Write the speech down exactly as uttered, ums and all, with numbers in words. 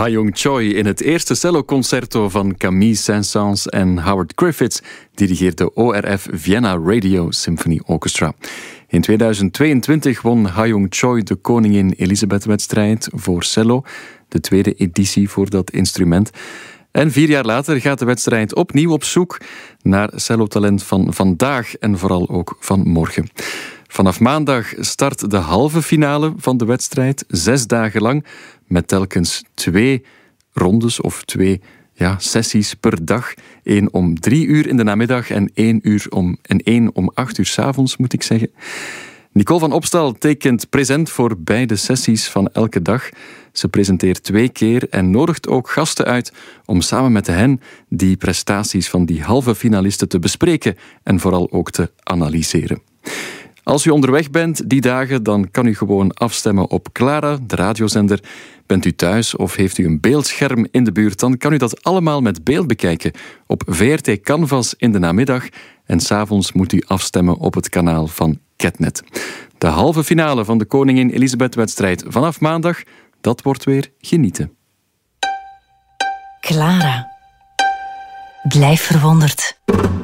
Ha-Young Choi in het eerste celloconcerto van Camille Saint-Saëns en Howard Griffiths dirigeerde O R F Vienna Radio Symphony Orchestra. In tweeduizend tweeëntwintig won Ha-Young Choi de Koningin Elisabeth-wedstrijd voor cello, de tweede editie voor dat instrument. En vier jaar later gaat de wedstrijd opnieuw op zoek naar cellotalent van vandaag en vooral ook van morgen. Vanaf maandag start de halve finale van de wedstrijd, zes dagen lang, met telkens twee rondes of twee ja, sessies per dag. Eén om drie uur in de namiddag en één, uur om, en één om acht uur 's avonds, moet ik zeggen. Nicole van Opstal tekent present voor beide sessies van elke dag. Ze presenteert twee keer en nodigt ook gasten uit om samen met hen die prestaties van die halve finalisten te bespreken en vooral ook te analyseren. Als u onderweg bent die dagen, dan kan u gewoon afstemmen op Clara, de radiozender. Bent u thuis of heeft u een beeldscherm in de buurt, dan kan u dat allemaal met beeld bekijken op V R T Canvas in de namiddag. En 's avonds moet u afstemmen op het kanaal van Catnet. De halve finale van de Koningin Elisabeth-wedstrijd vanaf maandag, dat wordt weer genieten. Clara. Blijf verwonderd.